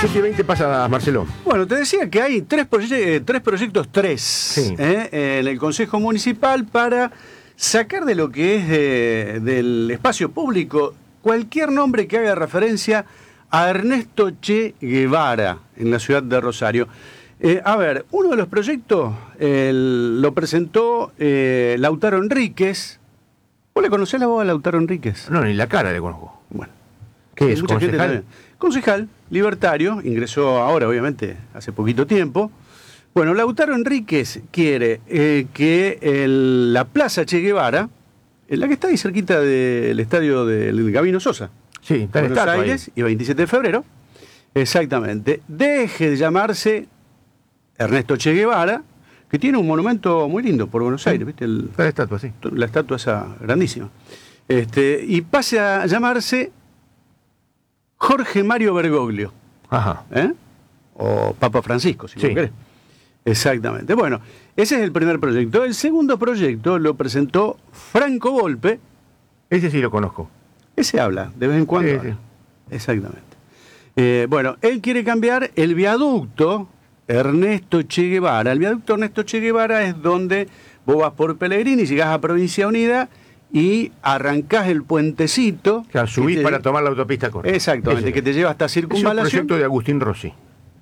7:20 pasa, Marcelo. Bueno, te decía que hay tres proyectos, Sí. en el Consejo Municipal para sacar de lo que es del espacio público cualquier nombre que haga referencia a Ernesto Che Guevara en la ciudad de Rosario. A ver, uno de los proyectos lo presentó Lautaro Enríquez. ¿Vos le conocés la voz a Lautaro Enríquez? No, ni la cara le conozco. Bueno. ¿Qué es, Mucha gente concejal? también. Concejal, libertario, ingresó ahora, obviamente, hace poquito tiempo. Bueno, Lautaro Enríquez quiere que la Plaza Che Guevara, en la que está ahí cerquita del estadio del Gabino Sosa, Sí, está en Buenos estatua Aires, ahí. y 27 de febrero, exactamente, deje de llamarse Ernesto Che Guevara, que tiene un monumento muy lindo por Buenos Aires, ¿viste? Está la estatua, sí. La estatua esa grandísima. Y pase a llamarse Jorge Mario Bergoglio, Ajá. o Papa Francisco, si Sí. vos querés. Exactamente. Bueno, ese es el primer proyecto. El segundo proyecto lo presentó Franco Volpe. Ese sí lo conozco. Ese habla, de vez en cuando. Sí, habla. sí. Exactamente. Bueno, él quiere cambiar el viaducto Ernesto Che Guevara. El viaducto Ernesto Che Guevara es donde vos vas por Pellegrini, llegás a Provincia Unida y arrancás el puentecito. Claro, subís que te- para tomar la autopista corta. Exactamente, Ese. que te lleva hasta Es un Circunvalación. proyecto de Agustín Rossi.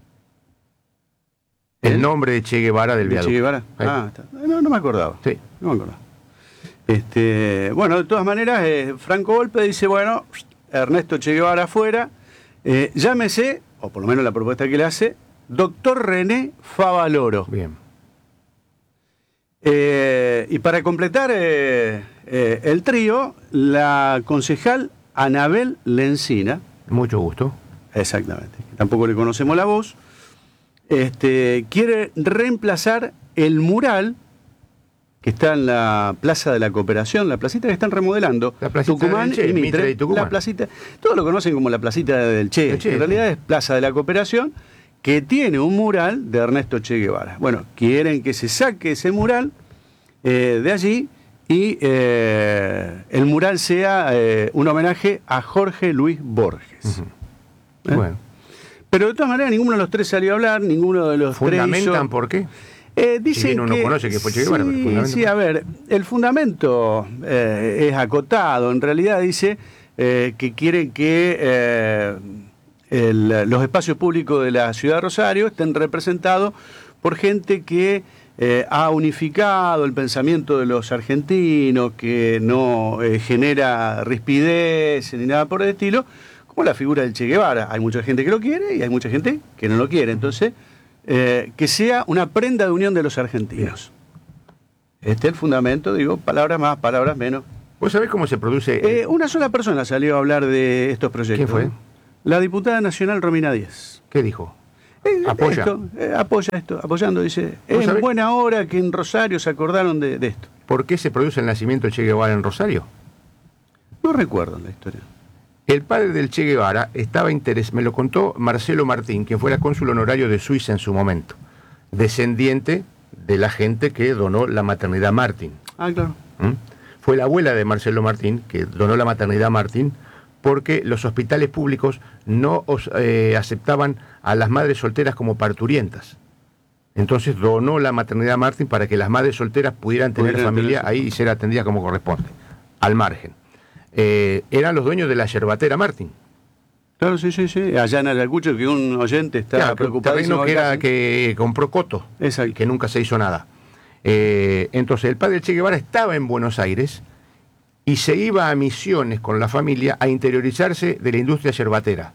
El nombre de Che Guevara del ¿De viaducto. Che Guevara? Sí. Ah, está. No me acordaba. Sí. No me acordaba. Bueno, de todas maneras, Franco Volpe dice, bueno, Ernesto Che Guevara afuera, llámese, o por lo menos la propuesta que le hace, doctor René Favaloro. Bien. Y para completar el trío, la concejal Anabel Lencina, Mucho gusto. exactamente, que tampoco le conocemos la voz, quiere reemplazar el mural que está en la Plaza de la Cooperación, la placita que están remodelando, La placita Tucumán del Che, y Mitre Mitre, y Tucumán. la placita, todos lo conocen como la placita del Che, El Che, en realidad sí. es Plaza de la Cooperación, que tiene un mural de Ernesto Che Guevara. Bueno, quieren que se saque ese mural de allí y el mural sea un homenaje a Jorge Luis Borges. Ujú. Bueno. Pero de todas maneras ninguno de los tres salió a hablar, ninguno de los tres ¿Fundamentan hizo... por qué? Dicen Si bien uno que, conoce que fue Che Guevara, pero el fundamento- sí, a ver, el fundamento es acotado. En realidad dice que quieren que los espacios públicos de la ciudad de Rosario estén representados por gente que ha unificado el pensamiento de los argentinos, que no genera rispidez ni nada por el estilo, como la figura del Che Guevara. Hay mucha gente que lo quiere y hay mucha gente que no lo quiere. Entonces, que sea una prenda de unión de los argentinos. Este es el fundamento, digo, palabras más, palabras menos. ¿Vos sabés cómo se produce? Una sola persona salió a hablar de estos proyectos. ¿Quién fue? La diputada nacional Romina Díaz. ¿Qué dijo? ¿Apoya? Apoya esto, apoyando, dice, ¿Vos es sabés? buena hora que en Rosario se acordaron de esto. ¿Por qué se produce el nacimiento de Che Guevara en Rosario? No recuerdo la historia. El padre del Che Guevara estaba interesado, me lo contó Marcelo Martín, quien fuera cónsul honorario de Suiza en su momento, descendiente de la gente que donó la maternidad Martín. Ah, claro. ¿Mm? Fue la abuela de Marcelo Martín que donó la maternidad Martín porque los hospitales públicos no aceptaban a las madres solteras como parturientas. Entonces donó la maternidad Martín para que las madres solteras pudieran tener Pudieran familia tener- ahí y ser atendidas como corresponde, al margen. Eran los dueños de la yerbatera Martín. Claro, sí. Allá en Ayacucho, que un oyente está Claro, preocupado. terreno que compró Coto Exacto. y que nunca se hizo nada. Entonces el padre del Che Guevara estaba en Buenos Aires y se iba a Misiones con la familia a interiorizarse de la industria yerbatera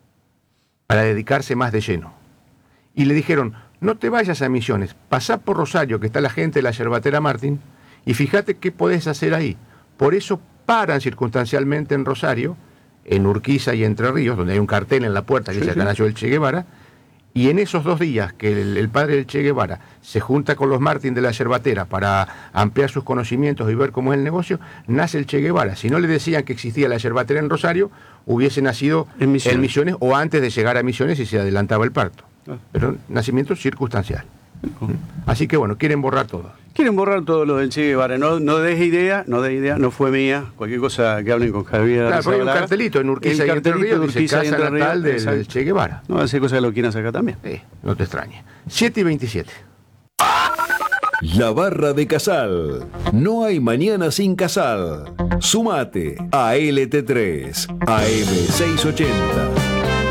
para dedicarse más de lleno. Y le dijeron, no te vayas a Misiones, pasá por Rosario, que está la gente de la yerbatera Martín, y fíjate qué podés hacer ahí. Por eso paran circunstancialmente en Rosario, en Urquiza y Entre Ríos, donde hay un cartel en la puerta que Sí, dice acá sí. nació el Che Guevara, y en esos 2 días que el padre del Che Guevara se junta con los Martín de la yerbatera para ampliar sus conocimientos y ver cómo es el negocio, nace el Che Guevara. Si no le decían que existía la yerbatera en Rosario, hubiese nacido En Misiones. en Misiones o antes de llegar a Misiones y se adelantaba el parto. Ah. Pero nacimiento circunstancial. Así que bueno, quieren borrar todo. Quieren borrar todo lo del Che Guevara. No des idea, no fue mía. Cualquier cosa que hablen con Javier. Claro, porque hay un cartelito en Urquiza y Entre Ríos que dice casa natal del Che Guevara. No, hace cosas que lo quieran sacar también. No te extrañes. 7:27. La Barra de Casal. No hay mañana sin Casal. Sumate a LT3, AM 680.